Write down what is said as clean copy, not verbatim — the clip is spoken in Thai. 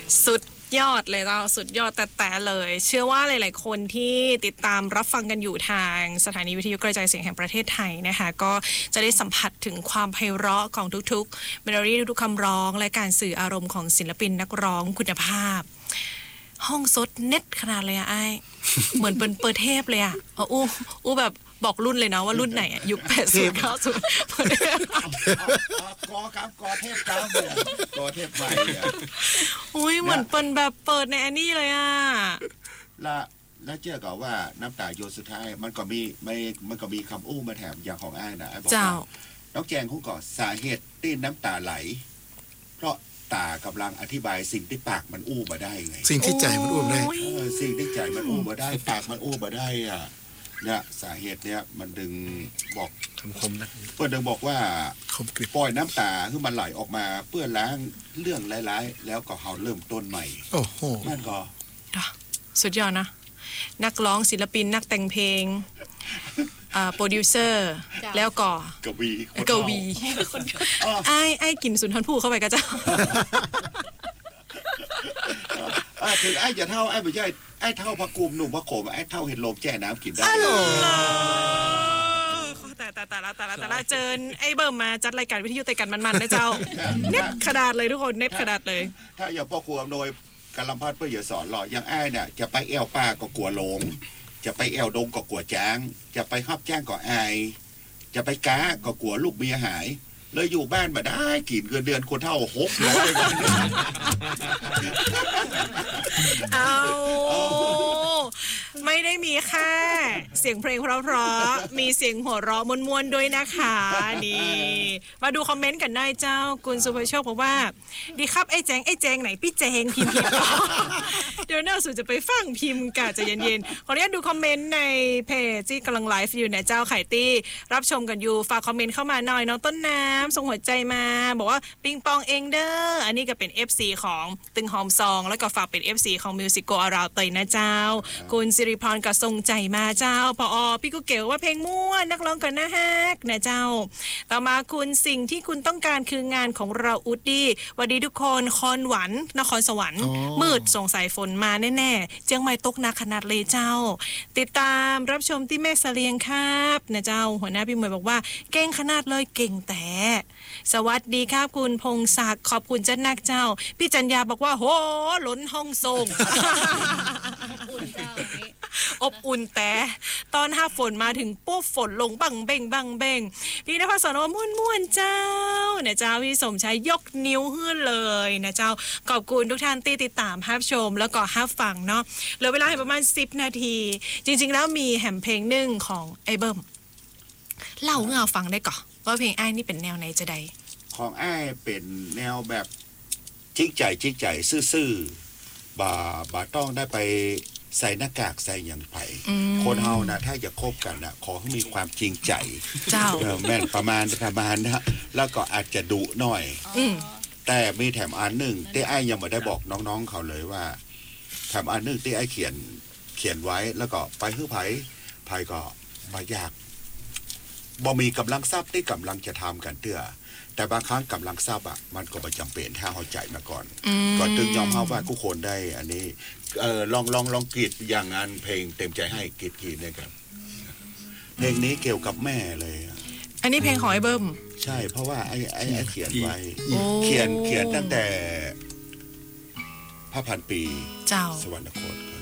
สุดยอดเลยเราสุดยอดแต่เลย เชื่อว่าหลายๆคนที่ติดตามรับฟังกันอยู่ทางสถานีวิทยุกระจายเสียงแห่งประเทศไทยนะคะก็จะได้สัมผัสถึงความไพเราะของทุกๆเมโลดี้ทุกๆคำร้องและการสื่ออารมณ์ของศิลปินนักร้องคุณภาพห้องสดเน็ตขนาดเลยอะไอ เหมือนเป็นเปิดเทปเลยอะอู้แบบบอกรุ่นเลยนะว่ารุ่นไหนอะยุค80 90 กอครับกอเทพครับเนี่ยกอเทพใหม่เนี่ยอุ้ยเหมือนเป็นแบบเปิดในแอนนี่เลยอะแล้วเชื่อก่อนว่าน้ำตาโยนสุดท้ายมันก็มีคำอู้มาแถมอย่างของอ้ายนะบอกว่าน้องแจงคงก่อสาเหตุที่น้ำตาไหลเพราะตากำลังอธิบายสิ่งที่ปากมันอู้มาได้ไงสิ่งที่ใจมันอู้ได้สิ่งที่ใจมันอู้มาได้ปากมันอู้มาได้อ่ะเนี่ยสาเหตุเนี่ยมันดึงบอกคมนะเพื่อนดึงบอกว่าปล่อยน้ำตาคือมันไหลออกมาเพื่อล้างเรื่องร้ายๆแล้วก็เขาเริ่มต้นใหม่โอ้โหนั่นก็สุดยอดนะนักร้องศิลปินนักแต่งเพลงโปรดิวเซอร์แล้วก็กวีไอ้กินสุนทรภู่เข้าไปก็เจ้าถึงไอ้จะเท่าไอ้ไม่ใช่ไอ้เท่าพระกุมหนุ่มพระโขมไอ้เท่าเห็นลมแจ่น้ำกินได้แต่ละเจอไอ้เบิ่มมาจัดรายการวิทยุเตะกันมันๆนะเจ้าเน็ตขนาดเลยทุกคนเน็ตขนาดเลยถ้าอย่างพ่อครูอำนวยกำลังพัดเพื่ออย่าสอนหรอกอย่างไอ้เนี่ยจะไปแอวป่าก็กลัวหลงจะไปแอวดงก็กลัวจ้างจะไปฮับจ้างก็อายจะไปก้าก็กลัวลูกเมียหายเลยอยู่บ้านมาได้กินเงินเดือนคนเท่า600 เอาไม่ได้มีแค่เสียงเพลงเพราะๆมีเสียงหัวเราะมวนๆด้วยนะคะนี่มาดูคอมเมนต์กันได้เจ้าคุณสุภโชคบอกว่าดีครับไอ้แจงไหนพี่แจงพิมพ์เดี๋ยวน่าสุดจะไปฟังพิมพ์กะจะเย็นๆขออนุญาตดูคอมเมนต์ในเพจที่กำลังไลฟ์อยู่เนี่ยเจ้าไข่ตี้รับชมกันอยู่ฝากคอมเมนต์เข้ามาหน่อยน้องต้นน้ำส่งหัวใจมาบอกว่าปิงปองเองเด้ออันนี้ก็เป็น FC ของตึงหอมซองแล้วก็ฝากเป็น FC ของมิวสิโกอาราวเตยนะเจ้าคุณสิริพรก็ส่งใจมาเจ้าพอพี่กุเก๋ว่าเพลงม่วนนักร้องกันนะฮักนะเจ้าต่อมาคุณสิ่งที่คุณต้องการคืองานของเราอุดดี้สวัสดีทุกคนคอนหวันนครสวรรค์มืดสงสัยฝนมาแน่ๆเจียงใหม่ตกหนักขนาดเลยเจ้าติดตามรับชมที่แม่เสลียงครับนะเจ้าหัวหน้าพี่มวยบอกว่าเก่งขนาดเลยเก่งแต่สวัสดีครับคุณพงศักดิ์ขอบคุณเจ้านักเจ้าพี่จัญญาบอกว่าโหล้นห้องทรงอบอุ่นแต่ตอนฝนมาถึงปุ๊บฝนลงบังเบ่งพี่นภัสสรว่าม่วนเจ้าเนี่ยเจ้าพี่สมชายยกนิ้วขึ้นเลยนะเจ้าขอบคุณทุกท่านที่ติดตามรับชมแล้วก็รับฟังเนาะเหลือเวลาประมาณ10 นาทีจริงๆแล้วมีแหมเพลงหนึ่งของไอ้เบิ้มเล่าเงาฟังได้ก่อนว่าเพลงไอ้นี่เป็นแนวไหนจะได้ของไอ้เป็นแนวแบบจิกใจซื่อๆบ่ต้องได้ไปใส่หน้ากากใส่อย่างไผ่คนเฮานะถ้าจะคบกันนะขอให้มีความจริงใจเจ้าแม่นประมาณนะแล้วก็อาจจะดุหน่อยแต่มีแถมอันหนึ่งที่ไอ้ยังไม่ได้บอกน้องๆเขาเลยว่าแถมอันหนึ่งที่ไอ้เขียนไว้แล้วก็ไปฮื้อไผ่ก็บ่ยากบ่มีกำลังทรัพย์ที่กำลังจะทำกันเตื้อแต่บางครั้งกำลังทรัพย์อ่ะมันก็ไม่จำเป็นถ้าเข้าใจมาก่อนถึงยอมเข้าว่าทุกคนได้อันนี้ลองกรีดอย่างงานเพลงเต็มใจให้กรีดเนี่ยครับเพลงนี้เกี่ยวกับแม่เลยอันนี้เพลงของไอ้เบิ้มใช่เพราะว่าไอ้เขียนไว้เขียนตั้งแต่พระพันปีเจ้าสวรรคต